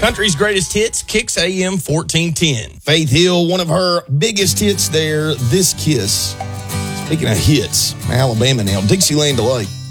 Country's greatest hits, Kicks AM 1410. Faith Hill, one of her biggest hits there, This Kiss. Speaking of hits, Alabama now, Dixieland Delight.